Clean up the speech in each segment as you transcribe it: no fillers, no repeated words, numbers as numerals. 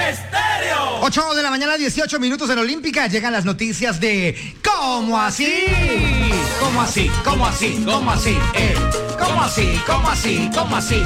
Estéreo. 8 de la mañana, 18 minutos en Olímpica. Llegan las noticias de ¿Cómo así? ¿Cómo así? ¿Cómo así? ¿Cómo así? ¿Cómo así? ¿Cómo así? ¿Cómo así?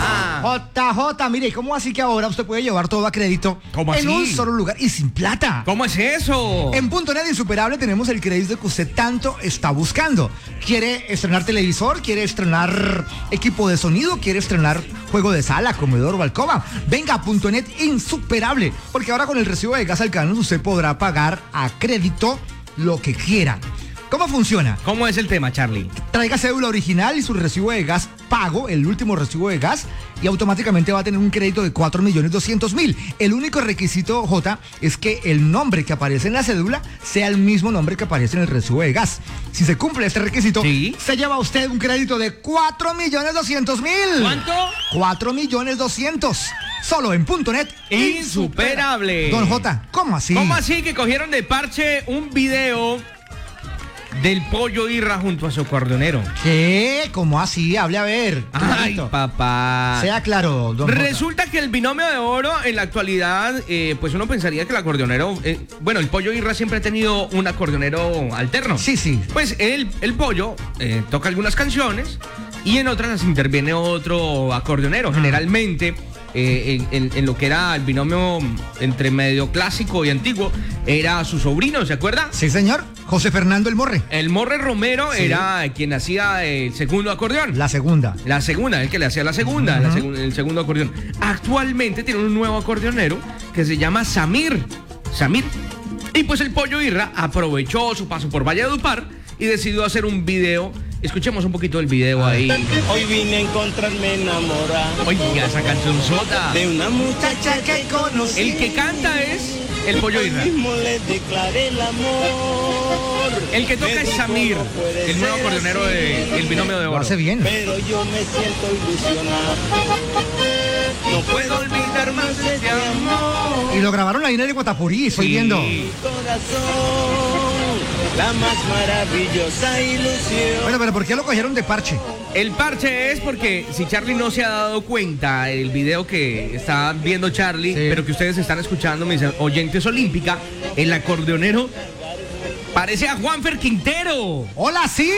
JJ, mire, ¿cómo así que ahora usted puede llevar todo a crédito? ¿Cómo en así? un solo lugar y sin plata? ¿Cómo es eso? En .net Insuperable tenemos el crédito que usted tanto está buscando. ¿Quiere estrenar televisor? ¿Quiere estrenar equipo de sonido? ¿Quiere estrenar juego de sala, comedor o alcoba? Venga a .net Insuperable, porque ahora con el recibo de gas Alcanos usted podrá pagar a crédito lo que quiera. ¿Cómo funciona? ¿Cómo es el tema, Charlie? Traiga cédula original y su recibo de gas pago, el último recibo de gas, y automáticamente va a tener un crédito de 4.200.000. El único requisito, J, es que el nombre que aparece en la cédula sea el mismo nombre que aparece en el recibo de gas. Si se cumple este requisito, ¿sí?, se lleva usted un crédito de 4.200.000. ¿Cuánto? 4.200.000. Solo en .net Insuperable. Don J, ¿cómo así? ¿Cómo así que cogieron de parche un video del Pollo Irra junto a su acordeonero? ¿Qué? ¿Cómo así? Hable a ver. Ay, Clarito. papá. Sea claro, don J. Resulta que el binomio de oro en la actualidad, pues uno pensaría que el acordeonero, bueno, el Pollo Irra siempre ha tenido un acordeonero alterno. Sí, sí. Pues el Pollo toca algunas canciones y en otras las interviene otro acordeonero. Generalmente en lo que era el binomio entre medio clásico y antiguo era su sobrino, ¿se acuerda? Sí, señor. José Fernando El Morre. El Morre Romero, sí, era quien hacía el segundo acordeón. La segunda, el que le hacía la segunda, el segundo acordeón. Actualmente tiene un nuevo acordeonero que se llama Samir. Y pues el Pollo Irra aprovechó su paso por Valledupar y decidió hacer un video. Escuchemos un poquito del video ahí. Hoy vine a encontrarme enamorada. Oiga, esa cancionzota de una muchacha que conocí. El que canta es el Pollo Irra. Hoy mismo le declaré el amor. El que toca es Samir, el nuevo acordeonero del binomio de oro. lo hace bien. Pero yo me siento ilusionado. No puedo olvidar más de este amor. Y lo grabaron ahí en el Guatapurí, estoy viendo. Mi corazón, la más maravillosa ilusión. Bueno, pero ¿por qué lo cogieron de parche? El parche es porque si Charlie no se ha dado cuenta, el video que está viendo Charlie, sí, pero que ustedes están escuchando, mis oyentes Olímpica, el acordeonero parece a Juanfer Quintero. ¡Hola, sí!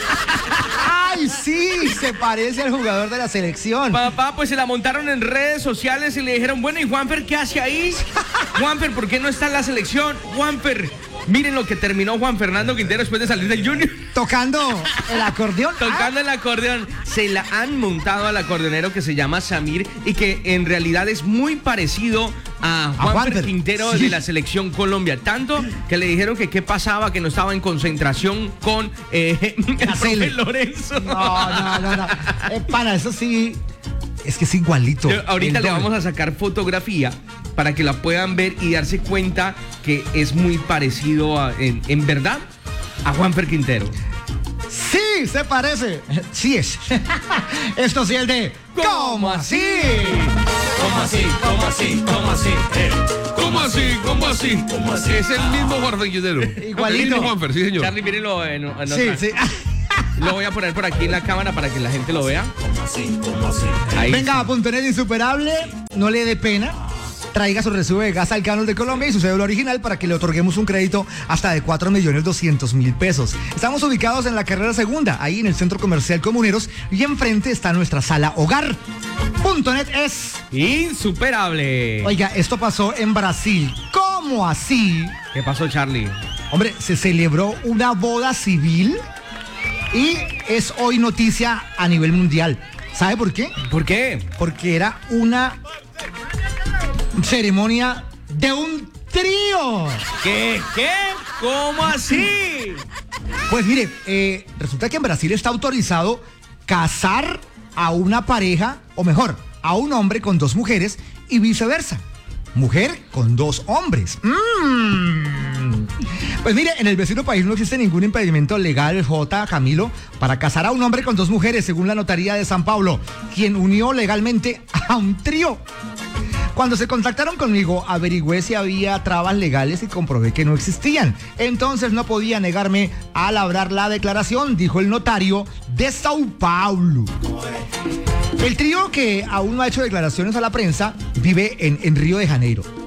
¡Ay, sí! Se parece al jugador de la selección. Papá, pues se la montaron en redes sociales y le dijeron, bueno, ¿y Juanfer qué hace ahí? Juanfer, ¿por qué no está en la selección? Juanfer, miren lo que terminó Juan Fernando Quintero después de salir del Junior. Tocando el acordeón. Tocando el acordeón. Se la han montado al acordeonero que se llama Samir y que en realidad es muy parecido a Juanfer Quintero, sí, de la selección Colombia. Tanto que le dijeron que qué pasaba, que no estaba en concentración con el profe Lorenzo. No. Pana, eso sí, es que es igualito. Ahorita le vamos a sacar fotografía para que la puedan ver y darse cuenta que es muy parecido en verdad a Juanfer Quintero. Sí, se parece. Sí es. Esto sí es de ¿Cómo así? ¿Cómo así? ¿Cómo así? ¿Cómo así? ¿Cómo así? ¿Cómo así? ¿Cómo así? Es el mismo Juanfer Quintero. Igualito. El mismo Juanfer, sí, señor. Charlie, mírenlo en Sí, sí. Lo voy a poner por aquí en la cámara para que la gente lo vea. ¿Cómo así? ¿Cómo así? Ahí. Venga a .net Insuperable, no le dé pena. Traiga su recibo de gas Alcanos de Colombia y su cédula original para que le otorguemos un crédito hasta de 4.200.000 pesos. Estamos ubicados en la carrera segunda, ahí en el Centro Comercial Comuneros, y enfrente está nuestra sala hogar. .net es Insuperable. Oiga, esto pasó en Brasil. ¿Cómo así? ¿Qué pasó, Charlie? Hombre, se celebró una boda civil y es hoy noticia a nivel mundial. ¿Sabe por qué? ¿Por qué? Porque era una ceremonia de un trío. ¿Qué? ¿Cómo así? Pues mire, resulta que en Brasil está autorizado casar a una pareja, o mejor, a un hombre con dos mujeres y viceversa. Mujer con dos hombres. Pues mire, en el vecino país no existe ningún impedimento legal, J. Camilo, para casar a un hombre con dos mujeres, según la notaría de San Pablo, quien unió legalmente a un trío. Cuando se contactaron conmigo, averigüé si había trabas legales y comprobé que no existían. Entonces no podía negarme a labrar la declaración, dijo el notario de Sao Paulo. El trío, que aún no ha hecho declaraciones a la prensa, vive en Río de Janeiro.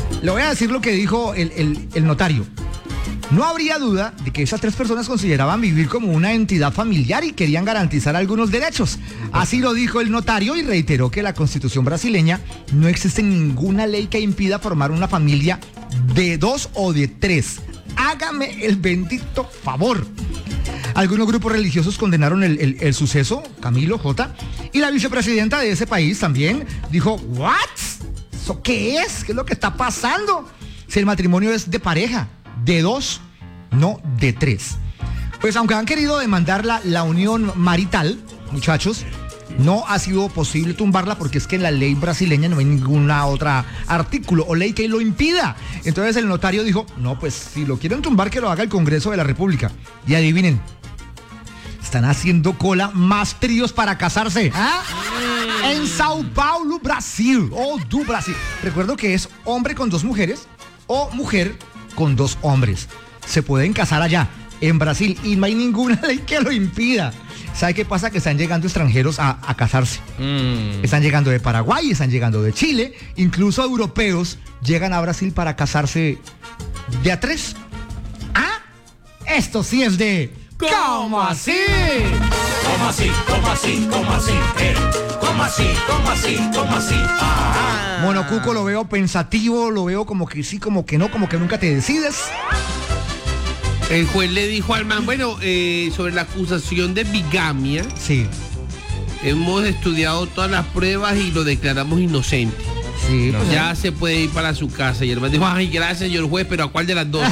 Le voy a decir lo que dijo el notario. No habría duda de que esas 3 personas consideraban vivir como una entidad familiar y querían garantizar algunos derechos. Así lo dijo el notario y reiteró que en la Constitución brasileña no existe ninguna ley que impida formar una familia de 2 o de 3. Hágame el bendito favor. Algunos grupos religiosos condenaron el suceso, Camilo J. Y la vicepresidenta de ese país también dijo, ¿what? ¿Eso qué es? ¿Qué es lo que está pasando? Si el matrimonio es de pareja, de 2, no de 3. Pues aunque han querido demandar la unión marital, muchachos, no ha sido posible tumbarla porque es que en la ley brasileña no hay ninguna otra artículo o ley que lo impida. Entonces el notario dijo, no, pues si lo quieren tumbar que lo haga el Congreso de la República. Y adivinen, están haciendo cola más tríos para casarse. ¿Ah? En Sao Paulo, Brasil. Oh, do Brasil. Recuerdo que es hombre con 2 mujeres o mujer con 2 hombres. Se pueden casar allá, en Brasil, y no hay ninguna ley que lo impida. ¿Sabe qué pasa? Que están llegando extranjeros a casarse. Están llegando de Paraguay, están llegando de Chile, incluso europeos llegan a Brasil para casarse de a 3. ¿Ah? Esto sí es de... ¿Cómo así? ¿Cómo así? ¿Cómo así? ¿Cómo así? ¿Cómo así? ¿Cómo así? ¿Cómo así? Ah. Monocuco lo veo pensativo, lo veo como que sí, como que no, como que nunca te decides. El juez le dijo al man, bueno, sobre la acusación de bigamia, Sí. hemos estudiado todas las pruebas y lo declaramos inocente. Sí. No, ya se puede ir para su casa. Y el man dijo, ay, gracias, señor juez, pero ¿a cuál de las 2?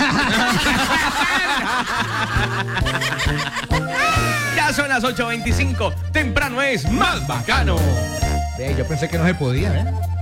Ya son las 8:25. Temprano es más bacano. Yo pensé que no se podía, ¿eh?